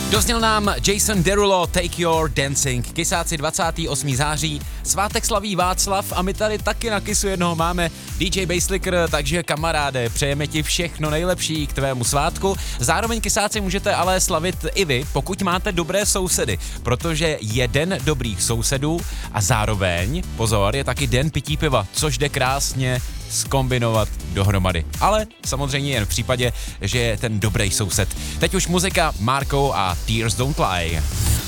Dozněl nám Jason Derulo, Take Your Dancing. Kysáci 28. září, svátek slaví Václav a my tady taky na Kysu jednoho máme DJ Basslicker, takže kamaráde, přejeme ti všechno nejlepší k tvému svátku. Zároveň kysáci můžete ale slavit i vy, pokud máte dobré sousedy, protože je den dobrých sousedů a zároveň, pozor, je taky den pití piva, což jde krásně zkombinovat dohromady. Ale samozřejmě jen v případě, že je ten dobrý soused. Teď už muzika Marco a Tears Don't Lie.